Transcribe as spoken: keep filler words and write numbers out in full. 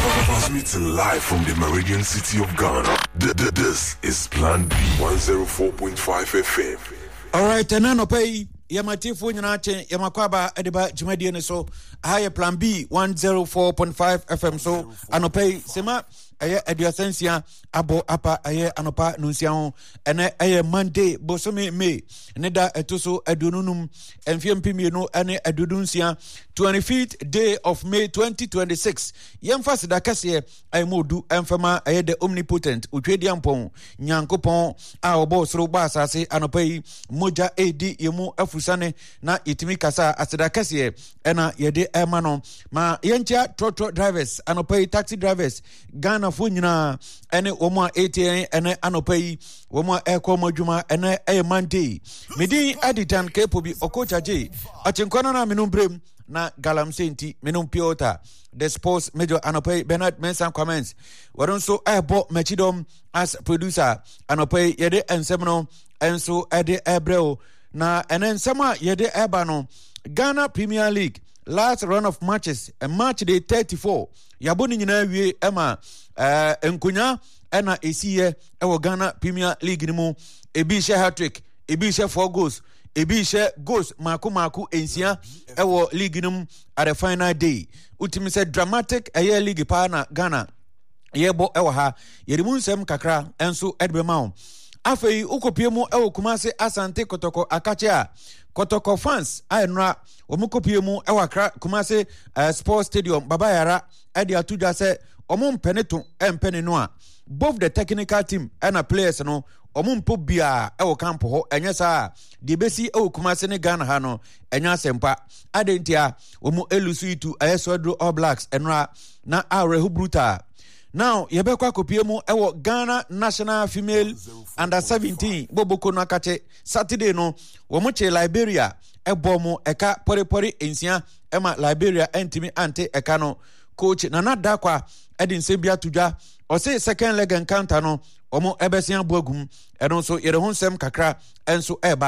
Transmitting live from the Meridian City of Ghana. This is Plan B one oh four point five F M. All right, and now pay Yamatifu Yanache Yamakwaba Ediba Jimadian so higher Plan B one oh four point five F M so anopay sema aye eduasensia abo apa aye anopa nunsiao ene aye Monday bosome May neda etoso adununum enfiem pimienu ene adudunsia twenty-fifth day of May twenty twenty-six yemfas da kase ay modu emfama aye the omnipotent utwedi ampon nyankopon a obo soro ba asase anopai moja edi yemu afusane na itimi kasa aseda kase ena yede emano ma yentia trotro drivers anopai taxi drivers Ghana fo nyina ene omo A T N ene anopai omo eko modwuma ene eye Monday medin aditan kepobi okocha je achenkwana na menumbrem na galam senti menum piota the sports major anopai Bernard Mensah comments waron so ebo machidom as producer anopai yede ensemno enso ede ebreo na enen sama yede eba no Ghana Premier League last run of matches a match day thirty-four yaboni nyina wie ema eh enkunya ena esiye ewo Ghana Premier League ni mu ebi she hat-trick ebi she four goals ebi she goals maku maku ensia ewo league num at the final day ultimate said dramatic a year league pa na Ghana yebo ewo ha yerimu nsem kakra enso edbemawo afei ukopiemu ewo Kumasi Asante Kotoko akache a Kotoko fans ayenra omukopiemu ewo Accra Kumasi uh, Sports Stadium baba yara edi atuja se omo mpeneto empene no a both the technical team and the players no omo mpo bia ewo camp ho enye sa de besi ewo Kumasi ne Ghana ha no enya sempa adentia omo elusu itu ayesodro All Blacks enra na arehu brutal. Now, yebekwa kopiemu ewo Ghana National Female Under seventeen boboko no akache Saturday no womuche Liberia ebomo eka pori pori ensia ema Liberia entimi ante eka no coach Nana Dakwa edin sebia tuja o say second leg encounter no omo ebesia boagum eno so yere honsem kakra enso eba